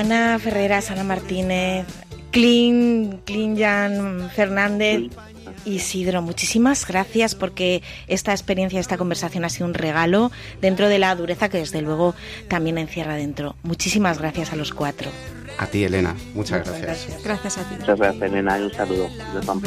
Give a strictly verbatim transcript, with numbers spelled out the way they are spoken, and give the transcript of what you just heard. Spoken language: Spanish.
Ana Ferreras, Ana Martínez, Clin, Clin Jan Fernández, Isidro, muchísimas gracias porque esta experiencia, esta conversación ha sido un regalo dentro de la dureza que desde luego también encierra dentro. Muchísimas gracias a los cuatro. A ti, Elena, muchas, muchas gracias. gracias. Gracias a ti. Muchas gracias, Elena, y un saludo.